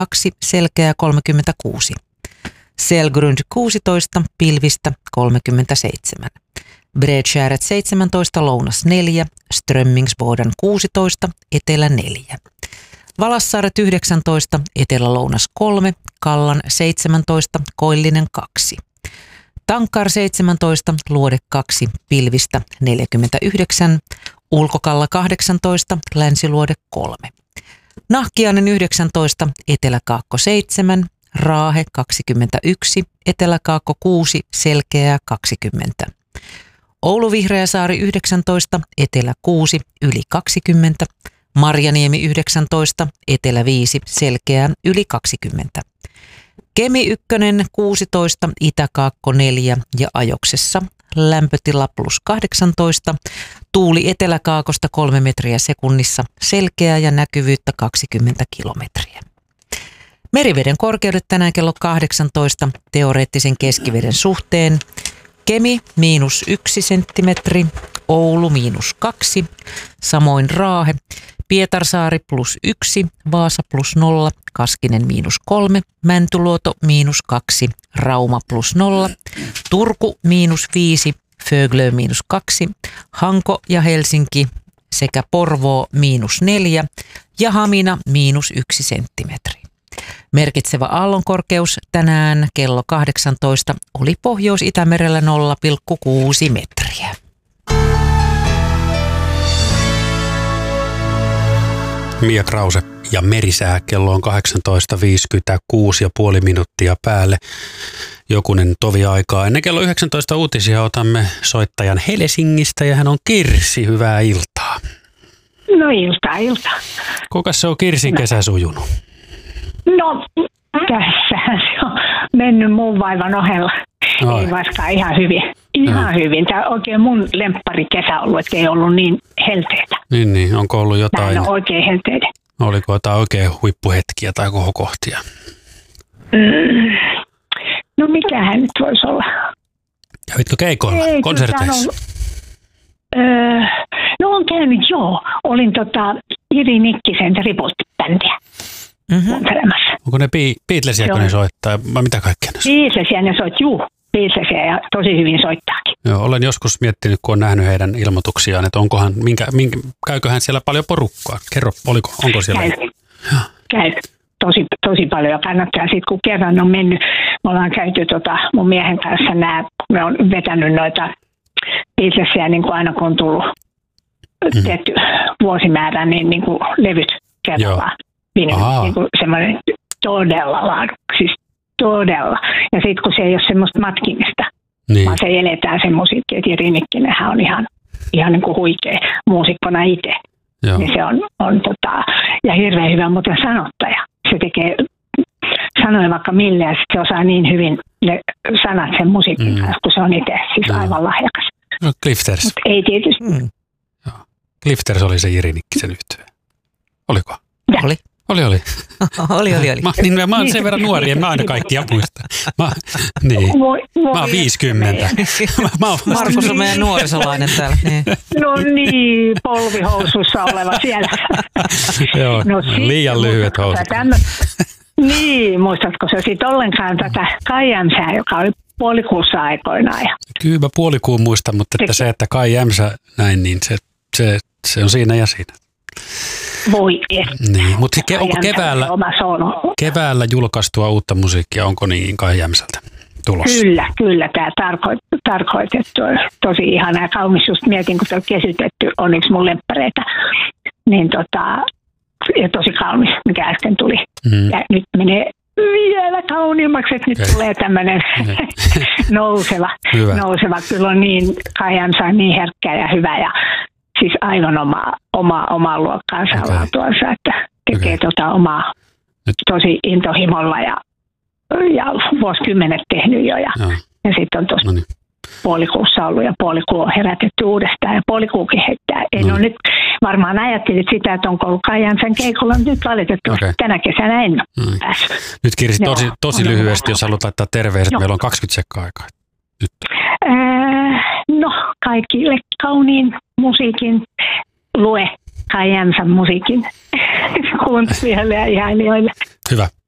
2, selkeää 36. Selgrund 16, pilvistä 37. Bredskäret 17, lounas 4, Strömmingsboden 16, etelä 4. Valassaaret 19, etelä-lounas 3, Kallan 17, koillinen 2. Tankar 17, luode 2, pilvistä 49, Ulkokalla 18, länsiluode 3. Nahkiainen 19, eteläkaakko 7, Raahe 21, eteläkaakko 6, selkeää 20. Oulu Vihreäsaari 19, etelä 6, yli 20. Marjaniemi 19, etelä 5, selkeää yli 20. Kemi 1, 16, itäkaakko 4 ja Ajoksessa lämpötila plus 18, tuuli eteläkaakosta 3 metriä sekunnissa, selkeää ja näkyvyyttä 20 kilometriä. Meriveden korkeudet tänään kello 18 teoreettisen keskiveden suhteen. Kemi -1 senttimetri, Oulu -2, samoin Raahe, Pietarsaari +1, Vaasa +0, Kaskinen -3, Mäntyluoto -2, Rauma +0, Turku -5, Föglö -2, Hanko ja Helsinki sekä Porvoo -4 ja Hamina -1 senttimetri. Merkitsevä aallonkorkeus tänään kello 18 oli Pohjois-Itämerellä 0,6 metriä. Mia Krause ja merisää, kello on 18:56,5 minuuttia päälle. Jokunen tovi aikaa. Ennen kello 19 uutisia otamme soittajan Helsingistä ja hän on Kirsi. Hyvää iltaa. No iltaa. Kuinka se on Kirsin kesä sujunut? No tässähän se on mennyt muun vaivan ohella. Ai. Ei vaskaan ihan hyvin. Hyvin. Tämä on oikein mun lemppari kesä ollut, että ei ollut niin helteitä. Niin. Onko ollut jotain? Tämä on oikein helteitä. Oliko jotain oikein huippuhetkiä tai kohokohtia? No mikähän nyt voisi olla? Kävitkö keikoilla, konserteissa? No on käynyt, joo. Olin Iri Nikkisen Revolt-bändiä kuuntelemassa. Onko ne Beatlesia, kun ne soittaa, vai mitä kaikkea ne soittaa? Beatlesia ne soittaa, Beatlesia ja tosi hyvin soittaakin. Joo, olen joskus miettinyt, kun on nähnyt heidän ilmoituksiaan, että onkohan, käyköhän siellä paljon porukkaa? Kerro, onko siellä? Käy. Tosi paljon. Kannattaa sitten, kun kerran on mennyt, me ollaan käyty mun miehen kanssa me on vetänyt noita Beatlesia niin kuin aina kun on tullut tehty vuosimäärä, niin kuin levyt kerrallaan. Niin kuin semmoinen todella laadukas, siis todella. Ja sitten kun se ei ole semmoista matkimista, vaan se eletään se musiikki, että Jiri Nikkinenhän on ihan niin kuin huikea muusikkona itse. Niin se on ja hirveän hyvä muuten sanottaja. Se tekee sanoja vaikka mille ja sitten se osaa niin hyvin ne sanat sen musiikin kanssa, kun se on itse siis aivan lahjakas. No Clifters. Mut ei tietysti. Clifters oli se Jiri Nikkisen yhtye. Oliko? Oli. Oli. Mä oon sen verran nuori, en mä aina kaikkia muista. Mä oon 50. Markus on meidän nuorisolainen täällä. Niin. No niin, polvihousussa oleva siellä. Joo, liian lyhyet housut. Niin, muistatko sä sitten ollenkaan tätä Kai Jämsää, joka oli puolikuussa aikoinaan? Kyllä mä puolikuun muistan, mutta että se, että Kai Jämsä näin, niin se on siinä ja siinä. Voi niin, mutta onko keväällä julkaistua uutta musiikkia, onko niin Kai Jämsältä tulossa? Kyllä tämä tarkoitettu on tosi ihana ja kaunis. Just mietin, kun se on kesytetty, on yksi mun lemppareita, niin ja tosi kaunis, mikä äsken tuli. Ja nyt menee vielä kauniimmaksi, että nyt tulee tämmöinen nouseva. Kyllä on niin, Kai Jämsä on niin herkkä ja hyvä ja siis aivan omaa luokkaansa laatuansa, että tekee omaa tosi intohimolla ja vuosikymmenet tehnyt jo. Ja sitten on tuossa puolikuussa ollut ja puolikuu on herätetty uudestaan ja puolikuukin heittää. En ole nyt varmaan ajattelit sitä, että onko ollut Kai Jämsän keikolla, nyt valitettavasti tänä kesänä en ole päässyt. Nyt Kirsi, tosi lyhyesti, jos haluat laittaa terveiset, meillä on 20 sekkaa aikaa. Nyt. No, kaikille kauniin musiikin lue Kai Jämsän musiikin kuuntelijoille ja ihailijoille. Hyvä.